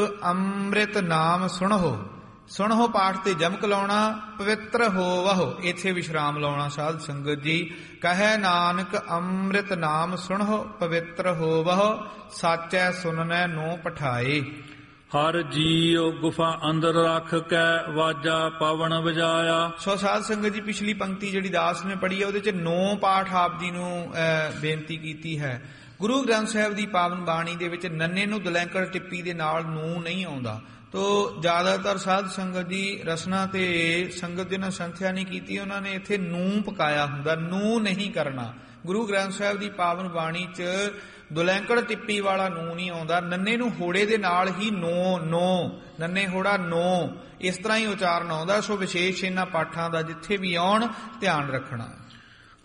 ਅੰਮ੍ਰਿਤ ਨਾਮ ਸੁਣੋ। ਸੁਣੋ ਪਾਠ ਤੇ ਜਮਕ ਲਾਉਣਾ, ਪਵਿੱਤਰ ਹੋਵਹੁ ਇੱਥੇ ਵਿਸ਼ਰਾਮ ਲਾਉਣਾ ਸਾਧ ਸੰਗਤ ਜੀ। ਕਹੈ ਨਾਨਕ ਅੰਮ੍ਰਿਤ ਨਾਮ ਸੁਣੋ ਪਵਿੱਤਰ ਹੋਵਹੁ, ਸਾਚੈ ਸੁਨਨੈ ਨੋ ਪਠਾਏ। ਹਰ ਜੀਉ ਗੁਫਾ ਅੰਦਰ ਰੱਖ ਕੈ ਵਾਜਾ ਪਵਨ ਵਜਾਇਆ। ਸੋ ਸਾਧ ਸੰਗਤ ਜੀ ਪਿਛਲੀ ਪੰਕਤੀ ਜਿਹੜੀ ਦਾਸ ਨੇ ਪੜ੍ਹੀ ਹੈ ਉਹਦੇ 'ਚ 9 ਪਾਠ ਆਪ ਜੀ ਨੂੰ ਬੇਨਤੀ ਕੀਤੀ ਹੈ। ਗੁਰੂ ਗ੍ਰੰਥ ਸਾਹਿਬ ਦੀ ਪਾਵਨ ਬਾਣੀ ਦੇ ਵਿੱਚ ਨੰਨੇ ਨੂੰ ਦਲੈਂਕੜ ਟਿੱਪੀ ਦੇ ਨਾਲ ਨੂੰ ਨਹੀਂ ਆਉਂਦਾ। ਤੋ ਜ਼ਿਆਦਾਤਰ ਸਾਧ ਸੰਗਤ ਦੀ ਰਸਨਾ ਤੇ ਸੰਗਤ ਜਿਹਨਾਂ ਸੰਥਿਆ ਨਹੀਂ ਕੀਤੀ ਉਹਨਾਂ ਨੇ ਇੱਥੇ ਨੂੰ ਪਕਾਇਆ ਹੁੰਦਾ, ਨੂੰ ਨਹੀਂ ਕਰਨਾ। ਗੁਰੂ ਗ੍ਰੰਥ ਸਾਹਿਬ ਦੀ ਪਾਵਨ ਬਾਣੀ 'ਚ ਦੁਲੈਂਕੜ ਟਿੱਪੀ ਵਾਲਾ ਨੂੰ ਨਹੀਂ ਆਉਂਦਾ। ਨੰਨੇ ਨੂੰ ਹੋੜੇ ਦੇ ਨਾਲ ਹੀ ਨੋ ਨੰਨੇ ਹੋੜਾ ਨੋ ਇਸ ਤਰ੍ਹਾਂ ਹੀ ਉਚਾਰਨ ਆਉਂਦਾ। ਸੋ ਵਿਸ਼ੇਸ਼ ਇਹਨਾਂ ਪਾਠਾਂ ਦਾ ਜਿੱਥੇ ਵੀ ਆਉਣ ਧਿਆਨ ਰੱਖਣਾ।